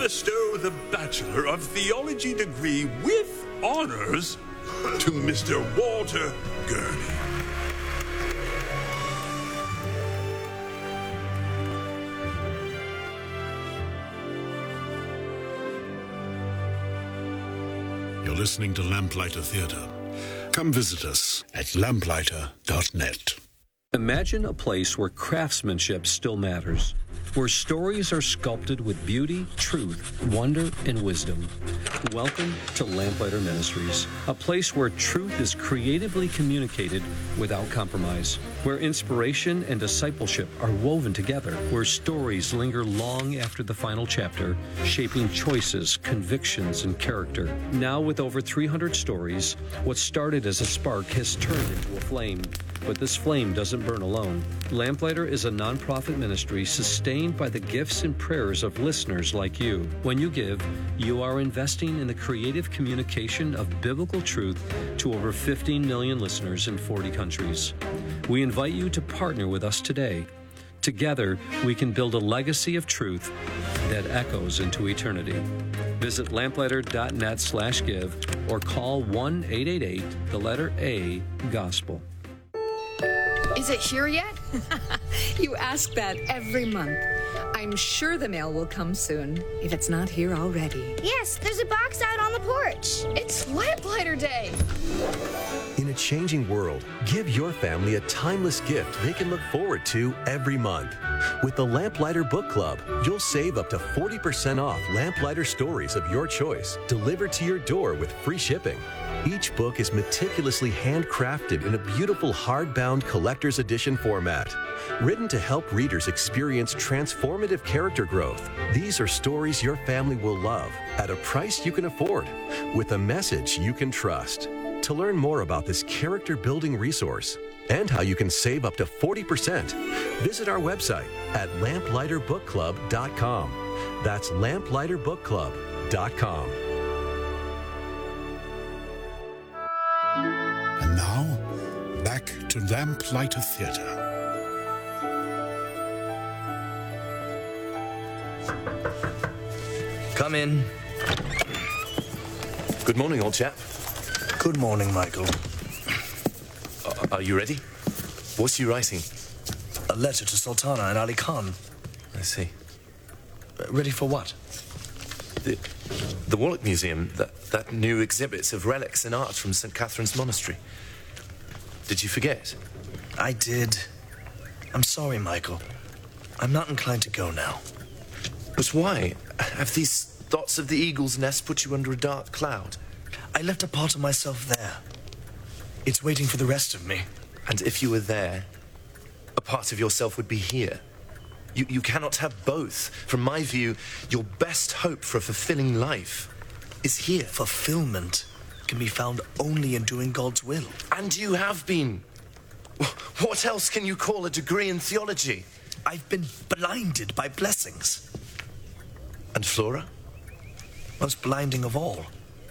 Bestow the Bachelor of Theology degree with honors to Mr. Walter Gurney. You're listening to Lamplighter Theatre. Come visit us at lamplighter.net. Imagine a place where craftsmanship still matters, where stories are sculpted with beauty, truth, wonder, and wisdom. Welcome to Lamplighter Ministries, a place where truth is creatively communicated without compromise, where inspiration and discipleship are woven together, where stories linger long after the final chapter, shaping choices, convictions, and character. Now with over 300 stories, what started as a spark has turned into a flame. But this flame doesn't burn alone. Lamplighter is a nonprofit ministry sustained by the gifts and prayers of listeners like you. When you give, you are investing in the creative communication of biblical truth to over 15 million listeners in 40 countries. We invite you to partner with us today. Together, we can build a legacy of truth that echoes into eternity. Visit lamplighter.net/give or call 1-888-A-GOSPEL. Is it here yet? You ask that every month. I'm sure the mail will come soon, if it's not here already. Yes, there's a box out on the porch. It's Lamplighter Day. In a changing world, give your family a timeless gift they can look forward to every month. With the Lamplighter Book Club, you'll save up to 40% off Lamplighter stories of your choice, delivered to your door with free shipping. Each book is meticulously handcrafted in a beautiful hardbound collector's edition format. Written to help readers experience transformative character growth, these are stories your family will love at a price you can afford, with a message you can trust. To learn more about this character-building resource and how you can save up to 40%, visit our website at lamplighterbookclub.com. That's lamplighterbookclub.com. And now, back to Lamplighter Theatre. Come in. Good morning, old chap. Good morning, Michael. Are you ready? What's you writing? A letter to Sultana and Ali Khan. I see. Ready for what? The Warlock Museum, that new exhibit of relics and art from St. Catherine's Monastery. Did you forget? I did. I'm sorry, Michael. I'm not inclined to go now. But why? Have these thoughts of the eagle's nest put you under a dark cloud? I left a part of myself there. It's waiting for the rest of me. And if you were there, a part of yourself would be here. You cannot have both. From my view, your best hope for a fulfilling life is here. Fulfillment can be found only in doing God's will. And you have been. What else can you call a degree in theology? I've been blinded by blessings. And Flora? Most blinding of all.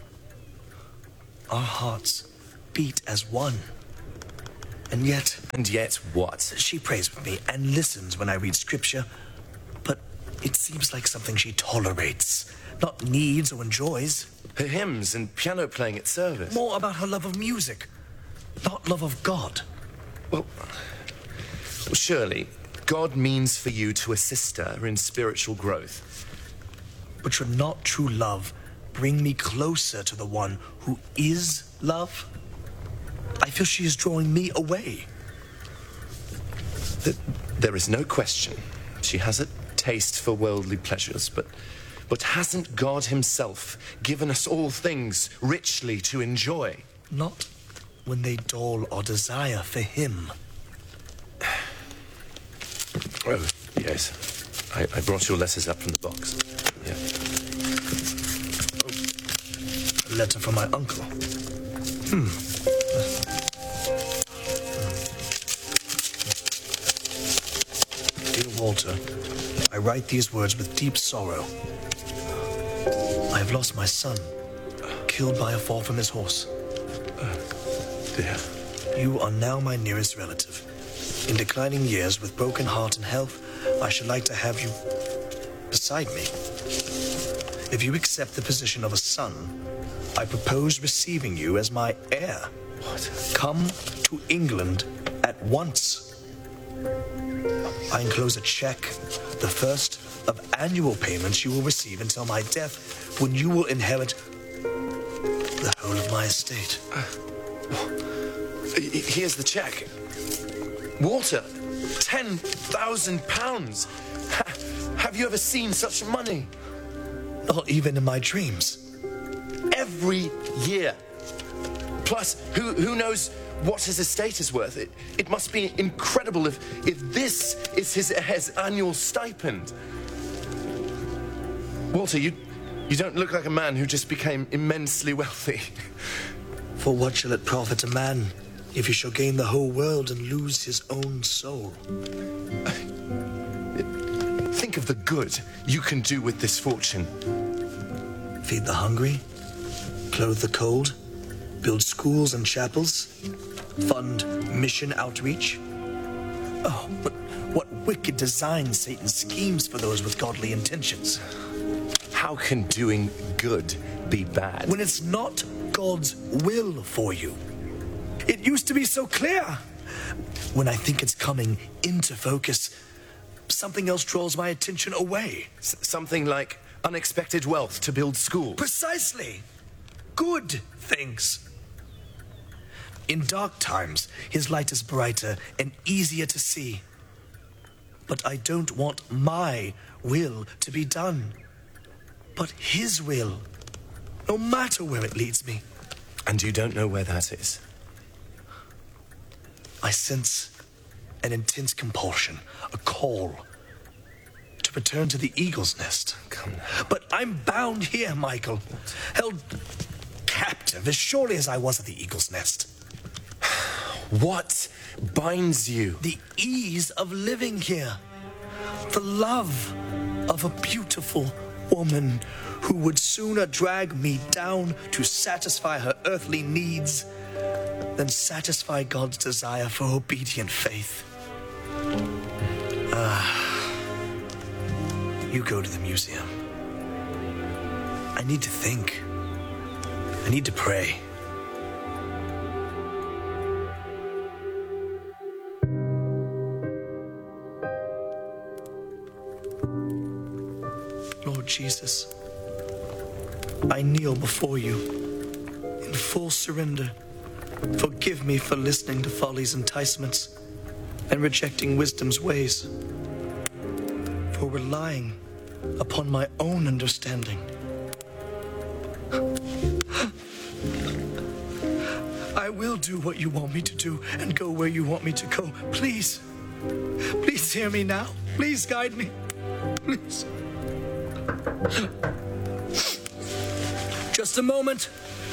Our hearts beat as one. And yet... And yet what? She prays with me and listens when I read scripture. But it seems like something she tolerates, not needs or enjoys. Her hymns and piano playing at service. More about her love of music, not love of God. Well, surely God means for you to assist her in spiritual growth. But should not true love bring me closer to the one who is love? I feel she is drawing me away. There is no question. She has a taste for worldly pleasures, but hasn't God himself given us all things richly to enjoy? Not when they dole our desire for him. Oh, yes. I brought your letters up from the box. Yeah. Oh, a letter from my uncle. Dear Walter, I write these words with deep sorrow. I have lost my son, killed by a fall from his horse. Dear. You are now my nearest relative. In declining years, with broken heart and health, I should like to have you beside me. If you accept the position of a son, I propose receiving you as my heir. What? Come to England at once. I enclose a check, the first of annual payments you will receive until my death, when you will inherit the whole of my estate. Here's the check. Walter, £10,000. Have you ever seen such money? Not even in my dreams. Every year. Plus, who knows what his estate is worth? It must be incredible if this is his annual stipend. Walter, you don't look like a man who just became immensely wealthy. For what shall it profit a man if he shall gain the whole world and lose his own soul? Think of the good you can do with this fortune. Feed the hungry, clothe the cold, build schools and chapels, fund mission outreach. Oh, but what wicked designs Satan schemes for those with godly intentions. How can doing good be bad? When it's not God's will for you. It used to be so clear. When I think it's coming into focus, something else draws my attention away. Something like unexpected wealth to build schools. Precisely. Good things. In dark times, his light is brighter and easier to see. But I don't want my will to be done, but his will, no matter where it leads me. And you don't know where that is? I sense an intense compulsion, a call to return to the eagle's nest. Come now. But I'm bound here, Michael, held captive as surely as I was at the eagle's nest. What binds you? The ease of living here. The love of a beautiful woman who would sooner drag me down to satisfy her earthly needs than satisfy God's desire for obedient faith. You go to the museum. I need to think. I need to pray. Lord Jesus, I kneel before you in full surrender. Forgive me for listening to folly's enticements and rejecting wisdom's ways, for relying upon my own understanding. I will do what you want me to do and go where you want me to go. Please, please hear me now. Please guide me. Please. Just a moment.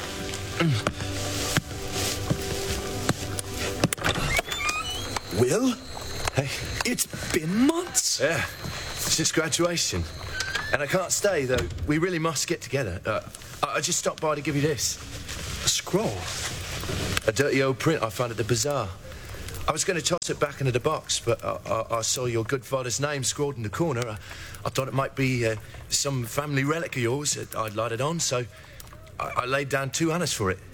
Will? Hey. It's been months. Yeah, it's just graduation. And I can't stay, though. We really must get together. I just stopped by to give you this. A scroll? A dirty old print I found at the bazaar. I was going to toss it back into the box, but I saw your good father's name scrawled in the corner. I thought it might be some family relic of yours that I'd lighted on, so I laid down 2 annas for it.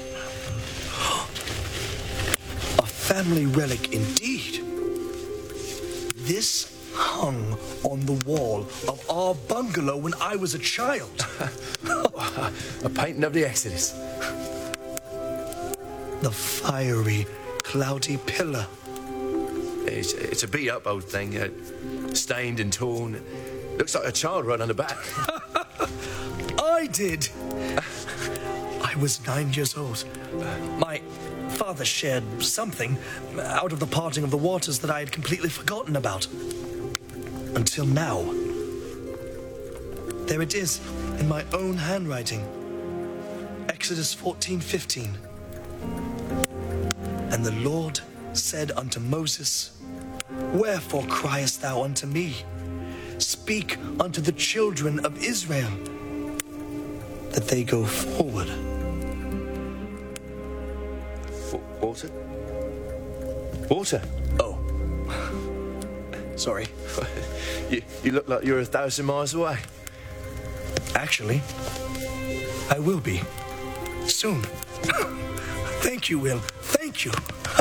A family relic indeed. This hung on the wall of our bungalow when I was a child. A painting of the Exodus. The fiery, cloudy pillar. It's a beat-up old thing, stained and torn. Looks like a child right on the back. I did. I was 9 years old. My father shared something out of the parting of the waters that I had completely forgotten about. Until now. There it is, in my own handwriting. Exodus 14:15. And the Lord said unto Moses, Wherefore criest thou unto me? Speak unto the children of Israel, that they go forward. Walter? Walter? Oh. Sorry. You look like you're 1,000 miles away. Actually, I will be. Soon. Thank you, Will. Thank you.